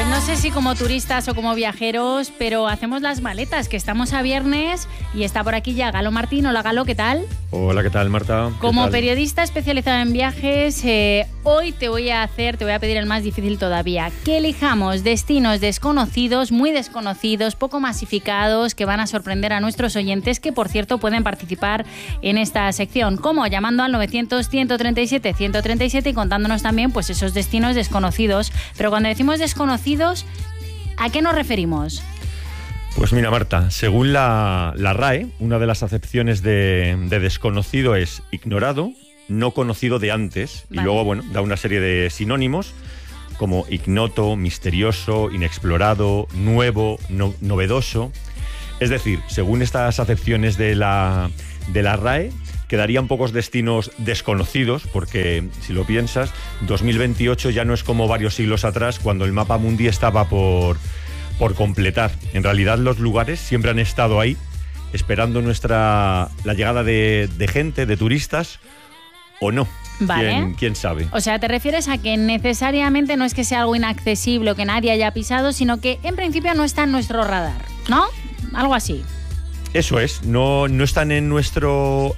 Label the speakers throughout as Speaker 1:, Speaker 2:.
Speaker 1: Pues no sé si como turistas o como viajeros, pero hacemos las maletas, que estamos a viernes y está por aquí ya Galo Martín. Hola Galo, ¿qué tal?
Speaker 2: Hola, ¿qué tal, Marta?
Speaker 1: Como periodista especializado en viajes, hoy te voy a pedir el más difícil todavía, que elijamos destinos desconocidos, muy desconocidos, poco masificados, que van a sorprender a nuestros oyentes, que por cierto pueden participar en esta sección. ¿Cómo? Llamando al 900-137-137 y contándonos también pues esos destinos desconocidos. Pero cuando decimos desconocidos, ¿a qué nos referimos?
Speaker 2: Pues mira, Marta, según la RAE, una de las acepciones de desconocido es ignorado, no conocido de antes, vale. Y luego, bueno, da una serie de sinónimos como ignoto, misterioso, inexplorado, nuevo, novedoso. Es decir, según estas acepciones de la RAE, quedarían pocos destinos desconocidos, porque si lo piensas, 2028 ya no es como varios siglos atrás, cuando el mapa mundi estaba por completar. En realidad los lugares siempre han estado ahí, esperando la llegada de gente, de turistas, o no.
Speaker 1: Vale.
Speaker 2: ¿Quién sabe?
Speaker 1: O sea, te refieres a que necesariamente no es que sea algo inaccesible o que nadie haya pisado, sino que en principio no está en nuestro radar, ¿no? Algo así.
Speaker 2: Eso es, no están en nuestro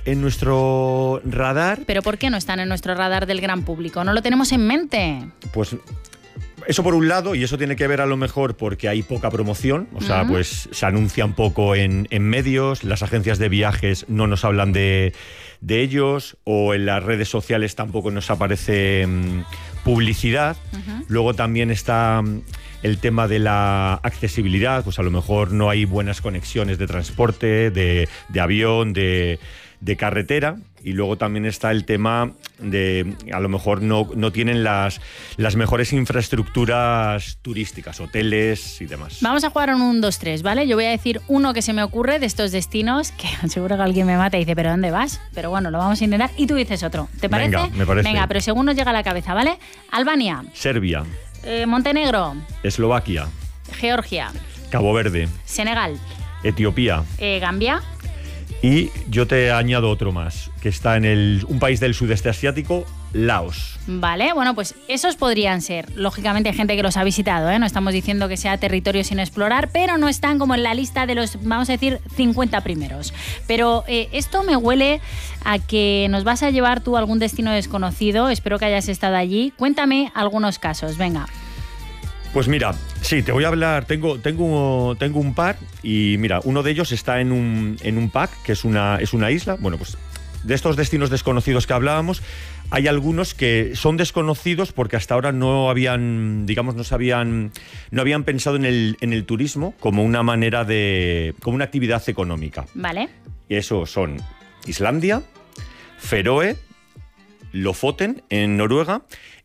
Speaker 2: radar.
Speaker 1: ¿Pero por qué no están en nuestro radar del gran público? ¿No lo tenemos en mente?
Speaker 2: Pues eso por un lado, y eso tiene que ver a lo mejor porque hay poca promoción, o sea, pues se anuncian poco en medios, las agencias de viajes no nos hablan de ellos, o en las redes sociales tampoco nos aparece publicidad. Luego también está el tema de la accesibilidad, pues a lo mejor no hay buenas conexiones de transporte, de avión, de carretera. Y luego también está el tema de, a lo mejor no tienen las mejores infraestructuras turísticas, hoteles y demás.
Speaker 1: Vamos a jugar un 1, 2, 3, ¿vale? Yo voy a decir uno que se me ocurre de estos destinos, que seguro que alguien me mata y dice, ¿pero dónde vas? Pero bueno, lo vamos a intentar. Y tú dices otro, ¿te parece?
Speaker 2: Venga, me parece.
Speaker 1: Venga, pero según nos llega a la cabeza, ¿vale? Albania.
Speaker 2: Serbia.
Speaker 1: Montenegro.
Speaker 2: Eslovaquia.
Speaker 1: Georgia.
Speaker 2: Cabo Verde.
Speaker 1: Senegal.
Speaker 2: Etiopía.
Speaker 1: Gambia.
Speaker 2: Y yo te añado otro más, que está en un país del sudeste asiático, Laos.
Speaker 1: Vale, bueno, pues esos podrían ser. Lógicamente hay gente que los ha visitado, ¿eh? No estamos diciendo que sea territorio sin explorar, pero no están como en la lista de los, vamos a decir, 50 primeros. Pero esto me huele a que nos vas a llevar tú a algún destino desconocido. Espero que hayas estado allí. Cuéntame algunos casos, venga.
Speaker 2: Pues mira, sí, te voy a hablar, tengo un par, y mira, uno de ellos está en un pack, que es una isla. Bueno, pues de estos destinos desconocidos que hablábamos, hay algunos que son desconocidos porque hasta ahora no habían pensado en el turismo como una manera como una actividad económica.
Speaker 1: Vale.
Speaker 2: Y eso son Islandia, Feroe, Lofoten en Noruega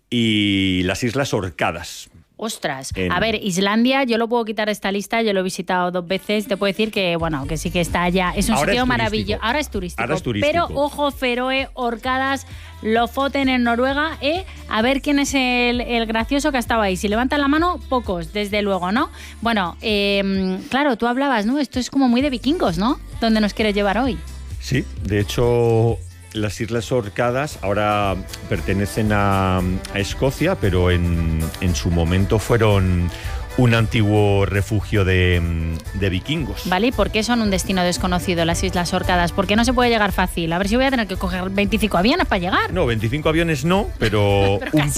Speaker 2: y las Islas Orcadas.
Speaker 1: Ostras, a ver, Islandia, yo lo puedo quitar de esta lista, yo lo he visitado 2 veces, te puedo decir que, bueno, que sí que está allá, es un sitio maravilloso. Ahora es turístico. Pero, ojo, Feroe, Orcadas, Lofoten en Noruega, a ver quién es el gracioso que ha estado ahí. Si levantan la mano, pocos, desde luego, ¿no? Bueno, claro, tú hablabas, ¿no? Esto es como muy de vikingos, ¿no? ¿Dónde nos quieres llevar hoy?
Speaker 2: Sí, de hecho, las Islas Orcadas ahora pertenecen a Escocia, pero en su momento fueron un antiguo refugio de vikingos.
Speaker 1: Vale, ¿y por qué son un destino desconocido las Islas Orcadas? ¿Por qué no se puede llegar fácil? A ver si voy a tener que coger 25 aviones para llegar.
Speaker 2: No, 25 aviones no, pero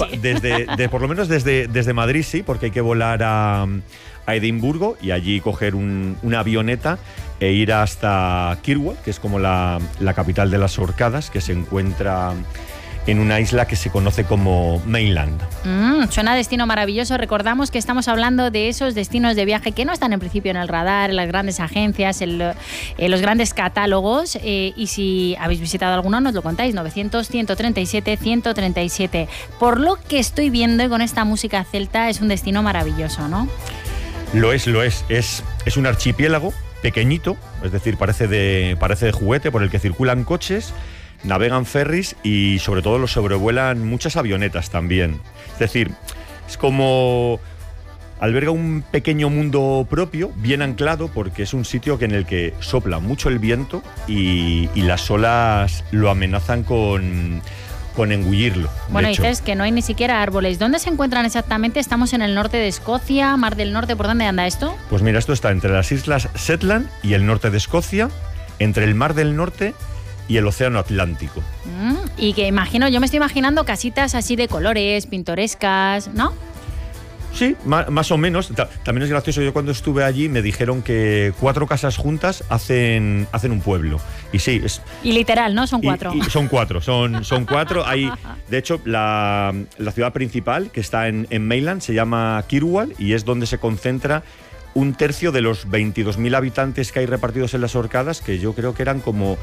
Speaker 2: por lo menos desde Madrid sí, porque hay que volar a Edimburgo y allí coger una avioneta e ir hasta Kirkwall, que es como la capital de las Orcadas, que se encuentra en una isla que se conoce como Mainland.
Speaker 1: Suena a destino maravilloso. Recordamos que estamos hablando de esos destinos de viaje que no están en principio en el radar, en las grandes agencias, en los grandes catálogos. Y si habéis visitado alguno, nos lo contáis. 900-137-137. Por lo que estoy viendo, y con esta música celta, es un destino maravilloso, ¿no?
Speaker 2: Lo es. Es un archipiélago pequeñito, es decir, parece de juguete, por el que circulan coches, navegan ferries y sobre todo lo sobrevuelan muchas avionetas también. Es decir, es como alberga un pequeño mundo propio, bien anclado, porque es un sitio en el que sopla mucho el viento y las olas lo amenazan con con engullirlo.
Speaker 1: Bueno, dices que no hay ni siquiera árboles. ¿Dónde se encuentran exactamente? ¿Estamos en el norte de Escocia, Mar del Norte? ¿Por dónde anda esto?
Speaker 2: Pues mira, esto está entre las islas Shetland y el norte de Escocia, entre el Mar del Norte y el Océano Atlántico.
Speaker 1: Y que imagino, yo me estoy imaginando casitas así de colores, pintorescas, ¿no?
Speaker 2: Sí, más o menos. También es gracioso, yo cuando estuve allí me dijeron que 4 casas juntas hacen un pueblo. Y sí, es...
Speaker 1: Y literal, ¿no? Son 4.
Speaker 2: Son 4, son 4. Hay, de hecho, la ciudad principal, que está en Mainland, se llama Kirwal y es donde se concentra 1/3 de los 22.000 habitantes que hay repartidos en las Orcadas, que yo creo que eran como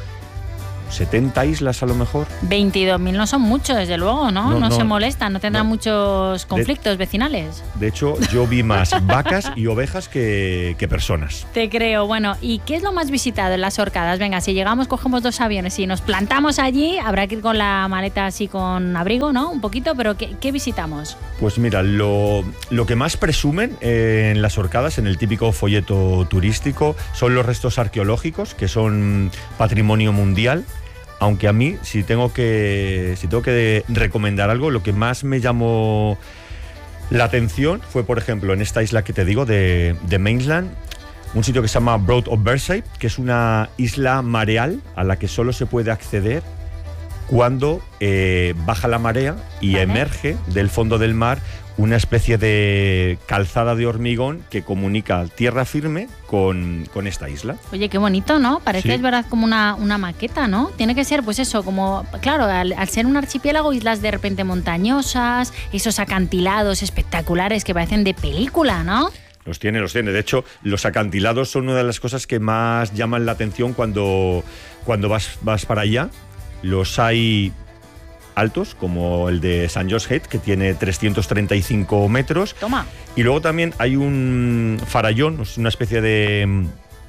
Speaker 2: 70 islas a lo mejor.
Speaker 1: 22.000 no son muchos, desde luego, ¿no? No se molestan, no tendrán muchos conflictos vecinales.
Speaker 2: De hecho, yo vi más vacas y ovejas que personas.
Speaker 1: Te creo. Bueno, ¿y qué es lo más visitado en las Orcadas? Venga, si llegamos, cogemos 2 aviones y nos plantamos allí, habrá que ir con la maleta así con abrigo, ¿no? Un poquito, pero ¿qué visitamos?
Speaker 2: Pues mira, lo que más presumen en las Orcadas, en el típico folleto turístico, son los restos arqueológicos, que son patrimonio mundial. Aunque a mí, si tengo que recomendar algo, lo que más me llamó la atención fue, por ejemplo, en esta isla que te digo, de Mainland, un sitio que se llama Broad of Bearside, que es una isla mareal a la que solo se puede acceder cuando baja la marea y emerge del fondo del mar una especie de calzada de hormigón que comunica tierra firme con esta isla.
Speaker 1: Oye, qué bonito, ¿no? Parece, sí, es verdad, como una maqueta, ¿no? Tiene que ser, pues eso, como, claro, al ser un archipiélago, islas de repente montañosas, esos acantilados espectaculares que parecen de película, ¿no?
Speaker 2: Los tiene. De hecho, los acantilados son una de las cosas que más llaman la atención cuando vas para allá. Los hay altos, como el de St. John's Head, que tiene 335 metros.
Speaker 1: Toma.
Speaker 2: Y luego también hay un farallón, una especie de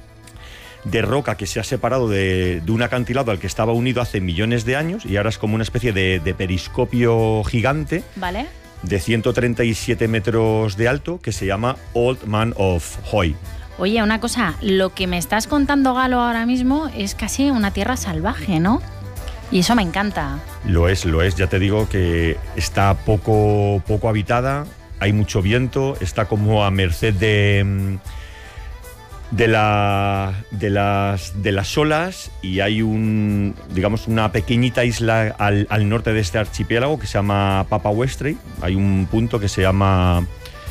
Speaker 2: roca que se ha separado de un acantilado al que estaba unido hace millones de años y ahora es como una especie de periscopio gigante.
Speaker 1: Vale.
Speaker 2: De 137 metros de alto, que se llama Old Man of Hoy.
Speaker 1: Oye, una cosa, lo que me estás contando, Galo, ahora mismo es casi una tierra salvaje, ¿no? Y eso me encanta.
Speaker 2: Lo es, ya te digo que está poco habitada, hay mucho viento, está como a merced de las olas y hay una pequeñita isla al norte de este archipiélago que se llama Papa Westray. Hay un punto que se llama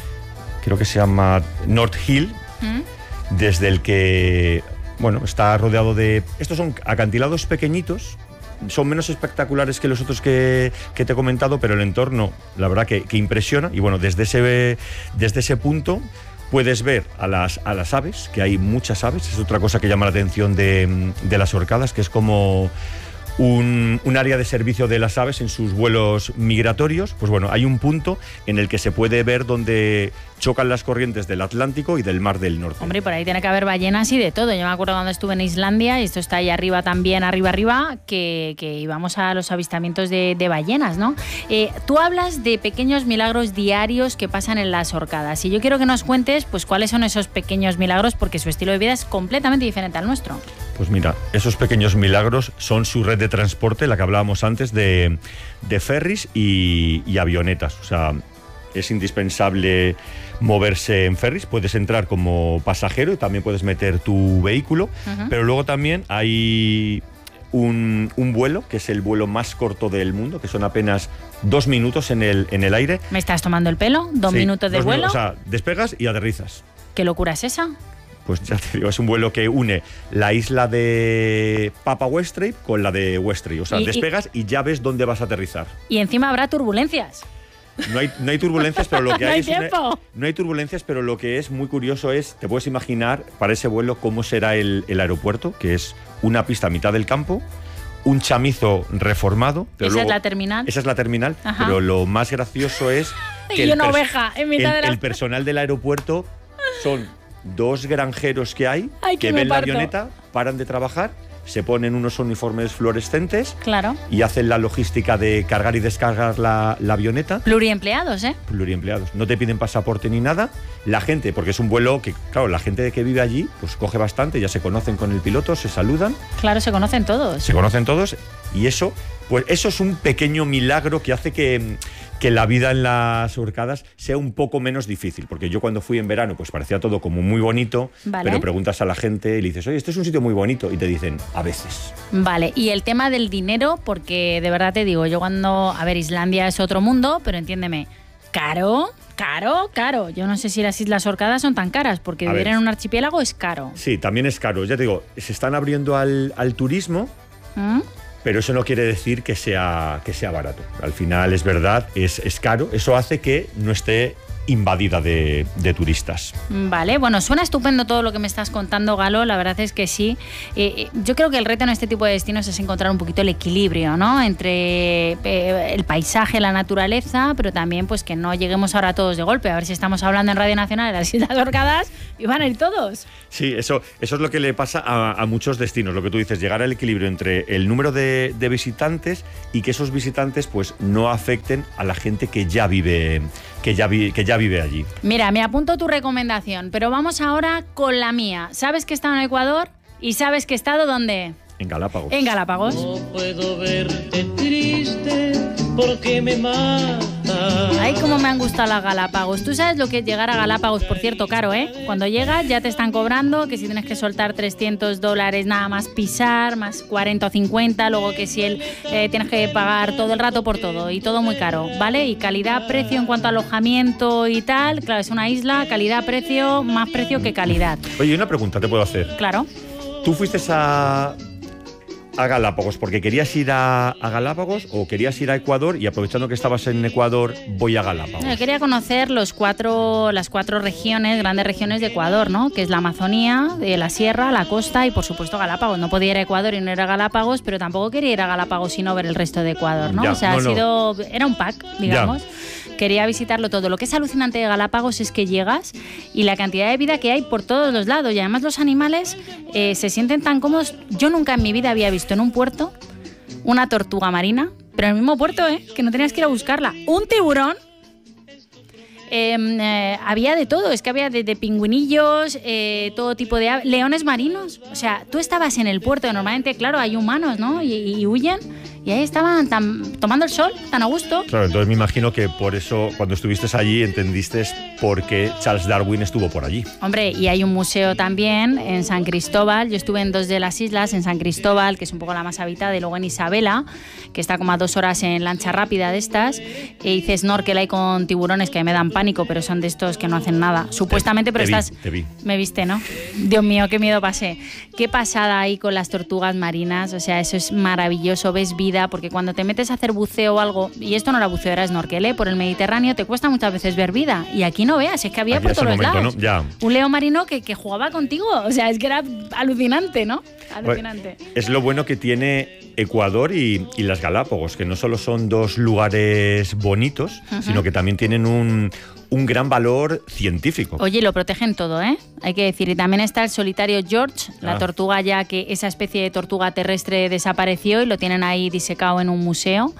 Speaker 2: North Hill, desde el que, está rodeado de... Estos son acantilados pequeñitos, son menos espectaculares que los otros que te he comentado, pero el entorno, la verdad que impresiona. Y desde ese punto puedes ver a las aves, que hay muchas aves. Es otra cosa que llama la atención de las Orcadas, que es como un área de servicio de las aves en sus vuelos migratorios. Pues hay un punto en el que se puede ver donde chocan las corrientes del Atlántico y del Mar del Norte.
Speaker 1: Hombre, por ahí tiene que haber ballenas y de todo. Yo me acuerdo cuando estuve en Islandia, y esto está ahí arriba también, arriba, que íbamos a los avistamientos de ballenas, ¿no? Tú hablas de pequeños milagros diarios que pasan en las Orcadas y yo quiero que nos cuentes pues cuáles son esos pequeños milagros, porque su estilo de vida es completamente diferente al nuestro.
Speaker 2: Pues mira, esos pequeños milagros son su red de transporte, la que hablábamos antes, de ferries y avionetas. O sea, es indispensable moverse en ferries. Puedes entrar como pasajero y también puedes meter tu vehículo, pero luego también hay un vuelo, que es el vuelo más corto del mundo, que son apenas 2 minutos en el aire.
Speaker 1: ¿Me estás tomando el pelo? ¿2 minutos de vuelo?
Speaker 2: O sea, despegas y aterrizas.
Speaker 1: ¿Qué locura es esa?
Speaker 2: Pues ya te digo, es un vuelo que une la isla de Papa Westray con la de Westray. O sea, despegas y ya ves dónde vas a aterrizar.
Speaker 1: Y encima habrá turbulencias.
Speaker 2: No hay turbulencias, pero lo que hay
Speaker 1: no
Speaker 2: hay turbulencias, pero lo que es muy curioso es, te puedes imaginar para ese vuelo cómo será el aeropuerto, que es una pista a mitad del campo, un chamizo reformado. Pero
Speaker 1: ¿Esa es la terminal?
Speaker 2: Esa es la terminal, pero lo más gracioso es que el personal del aeropuerto son 2 granjeros que hay, que ven la avioneta, paran de trabajar se ponen unos uniformes fluorescentes,
Speaker 1: claro,
Speaker 2: y hacen la logística de cargar y descargar la avioneta.
Speaker 1: Pluriempleados, ¿eh?
Speaker 2: Pluriempleados. No te piden pasaporte ni nada. La gente, porque es un vuelo que, claro, la gente que vive allí, pues coge bastante, ya se conocen con el piloto, se saludan.
Speaker 1: Claro, se conocen todos.
Speaker 2: Se conocen todos, y eso, pues eso es un pequeño milagro que hace que la vida en las Orcadas sea un poco menos difícil, porque yo cuando fui en verano pues parecía todo como muy bonito,
Speaker 1: vale,
Speaker 2: pero preguntas a la gente y le dices, oye, este es un sitio muy bonito, y te dicen, a veces.
Speaker 1: Vale, y el tema del dinero, porque de verdad te digo, yo cuando, a ver, Islandia es otro mundo, pero entiéndeme, caro. Yo no sé si las Islas Orcadas son tan caras, porque vivir en un archipiélago es caro.
Speaker 2: Sí, también es caro, ya te digo, se están abriendo al turismo, pero eso no quiere decir que sea barato. Al final es verdad, es caro. Eso hace que no esté invadida de turistas.
Speaker 1: Vale, bueno, suena estupendo todo lo que me estás contando, Galo, la verdad es que sí. Yo creo que el reto en este tipo de destinos es encontrar un poquito el equilibrio, ¿no? Entre el paisaje, la naturaleza, pero también pues que no lleguemos ahora todos de golpe. A ver si estamos hablando en Radio Nacional de las Islas Orcadas y van a ir todos.
Speaker 2: Sí, eso es lo que le pasa a muchos destinos, lo que tú dices, llegar al equilibrio entre el número de visitantes y que esos visitantes pues no afecten a la gente que ya vive allí.
Speaker 1: Mira, me apunto tu recomendación, pero vamos ahora con la mía. ¿Sabes que he estado en Ecuador? ¿Y sabes que he estado dónde?
Speaker 2: En Galápagos.
Speaker 1: En Galápagos.
Speaker 3: No puedo verte triste porque me mata.
Speaker 1: Ay, cómo me han gustado las Galápagos. Tú sabes lo que es llegar a Galápagos, por cierto, caro, ¿eh? Cuando llegas ya te están cobrando que si tienes que soltar $300 nada más pisar, más 40 o 50, luego que si tienes que pagar todo el rato por todo y todo muy caro, ¿vale? Y calidad-precio en cuanto a alojamiento y tal, claro, es una isla, calidad-precio, más precio que calidad.
Speaker 2: Oye, una pregunta te puedo hacer.
Speaker 1: Claro.
Speaker 2: ¿Tú fuiste a Galápagos porque querías ir a Galápagos o querías ir a Ecuador y aprovechando que estabas en Ecuador voy a Galápagos?
Speaker 1: Yo quería conocer las cuatro regiones, grandes regiones de Ecuador, ¿no? Que es la Amazonía, la sierra, la costa y por supuesto Galápagos. No podía ir a Ecuador y no ir a Galápagos, pero tampoco quería ir a Galápagos y no ver el resto de Ecuador, ¿no?
Speaker 2: Ya,
Speaker 1: o sea, era un pack, digamos.
Speaker 2: Ya.
Speaker 1: Quería visitarlo todo. Lo que es alucinante de Galápagos es que llegas y la cantidad de vida que hay por todos los lados. Y además los animales se sienten tan cómodos. Yo nunca en mi vida había visto en un puerto una tortuga marina, pero en el mismo puerto, que no tenías que ir a buscarla. Un tiburón. Había de todo, es que había de pingüinillos, todo tipo de aves, leones marinos. O sea, tú estabas en el puerto, normalmente, claro, hay humanos, ¿no? Y huyen. Y ahí estaban tomando el sol, tan a gusto.
Speaker 2: Claro, entonces me imagino que por eso, cuando estuviste allí, entendiste por qué Charles Darwin estuvo por allí.
Speaker 1: Hombre, y hay un museo también en San Cristóbal. Yo estuve en 2 de las islas, en San Cristóbal, que es un poco la más habitada, y luego en Isabela, que está como a 2 horas en lancha rápida de estas. Hice snorkel ahí con tiburones que me dan pánico, pero son de estos que no hacen nada. Supuestamente, pero
Speaker 2: te vi.
Speaker 1: Me viste, ¿no? Dios mío, qué miedo pasé. Qué pasada ahí con las tortugas marinas. O sea, eso es maravilloso, ves vida, porque cuando te metes a hacer buceo o algo, y esto no era buceo, era snorkel, por el Mediterráneo, te cuesta muchas veces ver vida. Y aquí no veas, es que había por todos los lados.
Speaker 2: ¿No? Ya.
Speaker 1: Un león marino que jugaba contigo. O sea, es que era alucinante, ¿no? Alucinante.
Speaker 2: Bueno, es lo bueno que tiene Ecuador y las Galápagos, que no solo son 2 lugares bonitos, sino que también tienen un gran valor científico.
Speaker 1: Oye, lo protegen todo, ¿eh? Hay que decir. Y también está el solitario George, la tortuga ya que esa especie de tortuga terrestre desapareció y lo tienen ahí disecado en un museo.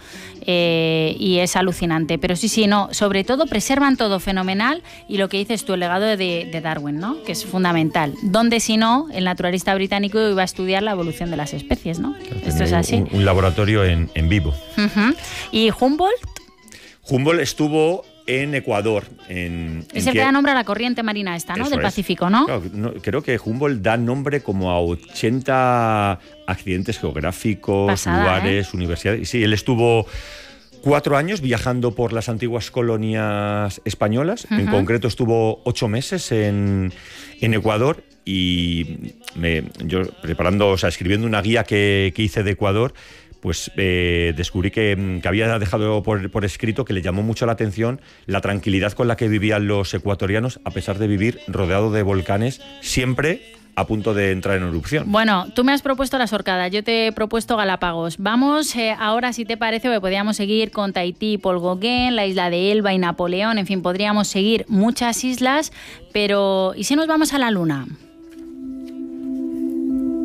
Speaker 1: Y es alucinante. Pero sí, no, sobre todo preservan todo fenomenal y lo que dices tú, el legado de Darwin, ¿no? Que es fundamental. Donde si no, el naturalista británico iba a estudiar la evolución de las especies, ¿no?
Speaker 2: Claro,
Speaker 1: esto es así.
Speaker 2: Un laboratorio en vivo.
Speaker 1: ¿Y Humboldt?
Speaker 2: Humboldt estuvo en Ecuador.
Speaker 1: Es el que da nombre a la corriente marina esta, ¿no? Del Pacífico, ¿no?
Speaker 2: Claro, creo que Humboldt da nombre como a 80 accidentes geográficos, lugares, universidades. Y sí, él estuvo 4 años viajando por las antiguas colonias españolas. En concreto estuvo 8 meses en Ecuador y yo escribiendo una guía que hice de Ecuador, pues descubrí que había dejado por escrito que le llamó mucho la atención la tranquilidad con la que vivían los ecuatorianos a pesar de vivir rodeado de volcanes, siempre a punto de entrar en erupción.
Speaker 1: Bueno, tú me has propuesto las Orcadas, yo te he propuesto Galápagos. Vamos ahora, si te parece, que podríamos seguir con Tahití, Paul Gauguin, la isla de Elba y Napoleón, en fin, podríamos seguir muchas islas, pero ¿y si nos vamos a la Luna?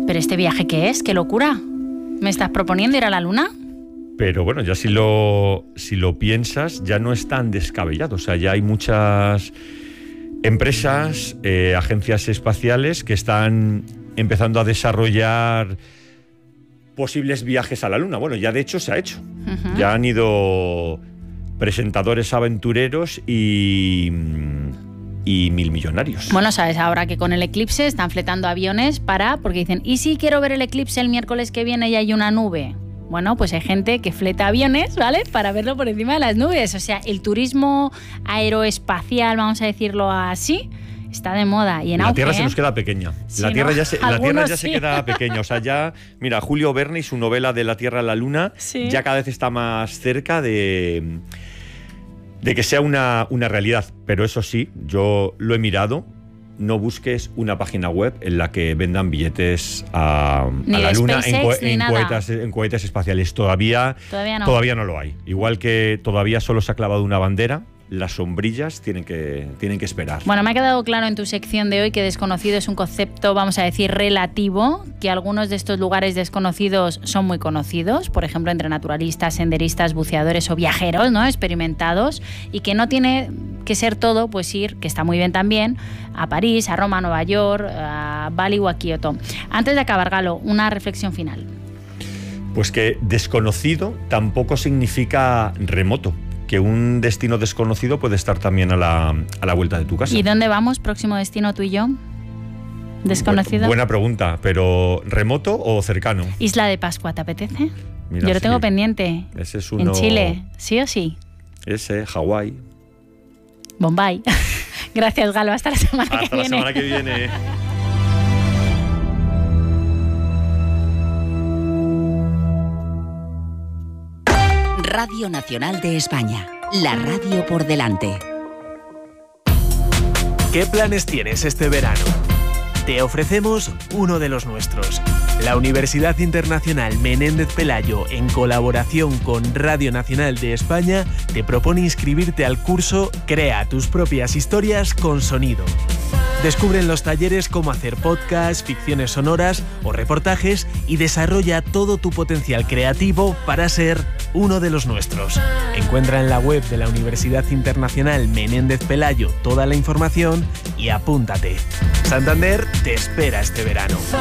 Speaker 1: ¿Pero este viaje qué es? ¡Qué locura! ¿Me estás proponiendo ir a la Luna?
Speaker 2: Pero bueno, ya si lo piensas, ya no es tan descabellado. O sea, ya hay muchas empresas, agencias espaciales que están empezando a desarrollar posibles viajes a la Luna. Bueno, ya de hecho se ha hecho. Uh-huh. Ya han ido presentadores aventureros y milmillonarios.
Speaker 1: Bueno, sabes, ahora que con el eclipse están fletando aviones porque dicen, ¿y si quiero ver el eclipse el miércoles que viene y hay una nube? Bueno, pues hay gente que fleta aviones, ¿vale? Para verlo por encima de las nubes. O sea, el turismo aeroespacial, vamos a decirlo así, está de moda y en auge.
Speaker 2: La Tierra se nos queda pequeña.
Speaker 1: Sí,
Speaker 2: la Tierra,
Speaker 1: ¿no?
Speaker 2: se queda pequeña. O sea, ya, mira, Julio Verne y su novela de La Tierra a la Luna, sí, ya cada vez está más cerca de que sea una realidad. Pero eso sí, yo lo he mirado. No busques una página web en la que vendan billetes a la Luna en cohetes espaciales. Todavía no lo hay. Igual que todavía solo se ha clavado una bandera, las sombrillas tienen que esperar.
Speaker 1: Bueno, me ha quedado claro en tu sección de hoy que desconocido es un concepto, vamos a decir, relativo, que algunos de estos lugares desconocidos son muy conocidos, por ejemplo, entre naturalistas, senderistas, buceadores o viajeros, ¿no?, experimentados, y que no tiene que ser todo, pues ir, que está muy bien también, a París, a Roma, a Nueva York, a Bali o a Kioto. Antes de acabar, Galo, una reflexión final.
Speaker 2: Pues que desconocido tampoco significa remoto, que un destino desconocido puede estar también a la vuelta de tu casa.
Speaker 1: ¿Y dónde vamos, próximo destino, tú y yo? ¿Desconocido?
Speaker 2: Buena pregunta, pero ¿remoto o cercano?
Speaker 1: Isla de Pascua, ¿te apetece? Mira, yo lo tengo pendiente.
Speaker 2: Ese es uno...
Speaker 1: En Chile, ¿sí o sí?
Speaker 2: Ese, Hawái.
Speaker 1: Bombay. Gracias, Galo. Hasta la semana que viene.
Speaker 2: Hasta la semana que viene.
Speaker 4: Radio Nacional de España. La radio por delante.
Speaker 5: ¿Qué planes tienes este verano? Te ofrecemos uno de los nuestros. La Universidad Internacional Menéndez Pelayo, en colaboración con Radio Nacional de España, te propone inscribirte al curso Crea tus propias historias con sonido. Descubre en los talleres cómo hacer podcasts, ficciones sonoras o reportajes y desarrolla todo tu potencial creativo para ser uno de los nuestros. Encuentra en la web de la Universidad Internacional Menéndez Pelayo toda la información y apúntate. Santander te espera este verano.